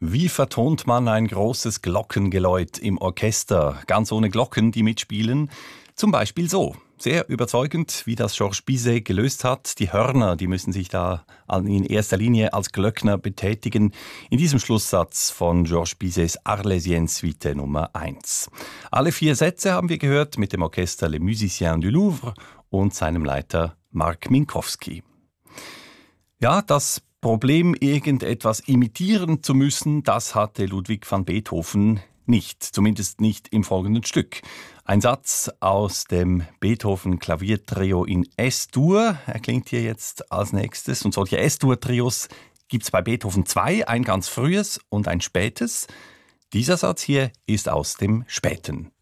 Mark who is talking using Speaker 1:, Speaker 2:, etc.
Speaker 1: Wie vertont man ein großes Glockengeläut im Orchester, ganz ohne Glocken, die mitspielen? Zum Beispiel so. Sehr überzeugend, wie das Georges Bizet gelöst hat. Die Hörner, die müssen sich da in erster Linie als Glöckner betätigen. In diesem Schlusssatz von Georges Bizets Arlésienne-Suite Nummer 1. Alle 4 Sätze haben wir gehört mit dem Orchester Les Musiciens du Louvre und seinem Leiter Mark Minkowski. Ja, das Problem, irgendetwas imitieren zu müssen, das hatte Ludwig van Beethoven nicht, zumindest nicht im folgenden Stück. Ein Satz aus dem Beethoven-Klaviertrio in S-Dur, er klingt hier jetzt als nächstes. Und solche S-Dur-Trios gibt es bei Beethoven 2, ein ganz frühes und ein spätes. Dieser Satz hier ist aus dem späten.